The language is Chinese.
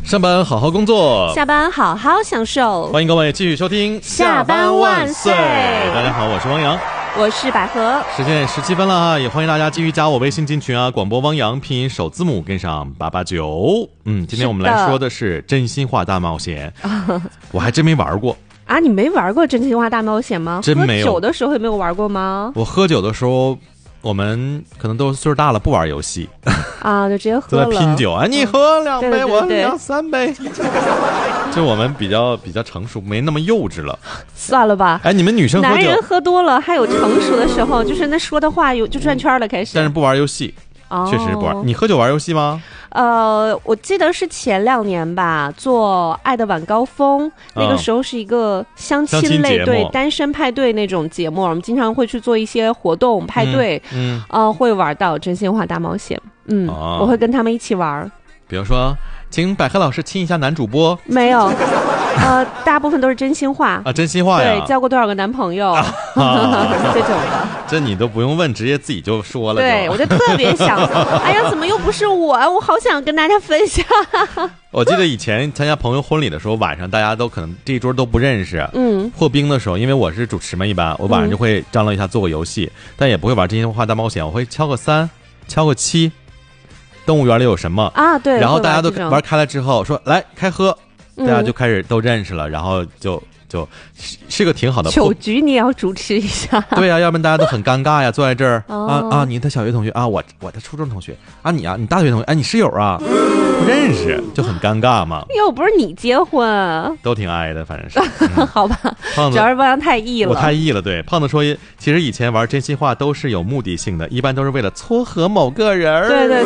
上班好好工作， 下班好好享受。 欢迎各位继续收听下班万岁。 大家好，我是汪洋， 我是百合。 时间也17分了啊，也欢迎大家继续加我微信进群啊，广播汪洋拼音首字母跟上889。今天我们来说的是真心话大冒险。我还真没玩过啊，你没玩过真心话大冒险吗？ 真没有。 喝酒的时候也没有玩过吗？ 我喝酒的时候，我们可能都岁数大了，不玩游戏啊，就直接喝了， 都在拼酒啊！你喝2杯， 对我喝3杯，就我们比较成熟，没那么幼稚了。 算了吧。 哎，你们女生喝酒， 男人喝多了还有成熟的时候，就是那说的话就转圈了，开始。 但是不玩游戏，确实不玩。你喝酒玩游戏吗？ 我记得是前2年吧，做《爱的晚高峰》，那个时候是一个相亲类，对，单身派对那种节目，我们经常会去做一些活动派对，会玩到真心话大冒险，我会跟他们一起玩。 比如说，请百合老师亲一下男主播。没有。大部分都是真心话啊，真心话呀！ 对，交过多少个男朋友，这种的。 这你都不用问，直接自己就说了。 对，我就特别想，哎呀，怎么又不是我？我好想跟大家分享。 我记得以前参加朋友婚礼的时候，晚上大家都可能这一桌都不认识。破冰的时候，因为我是主持嘛，一般我晚上就会张罗一下做个游戏，但也不会玩真心话大冒险，我会敲个3，敲个7。动物园里有什么啊？对， 然后大家都玩开了之后，说来开喝。大家就开始都认识了，然后就是个挺好的酒局，你也要主持一下。 对呀，要不然大家都很尴尬呀，坐在这儿你的小学同学啊，我的初中同学啊，你大学同学，哎，你室友啊，不认识就很尴尬嘛。 又不是你结婚， 都挺挨的，反正是。 好吧，主要是汪洋太异了。 我太异了，对。胖子说，其实以前玩真心话都是有目的性的，一般都是为了撮合某个人。 对，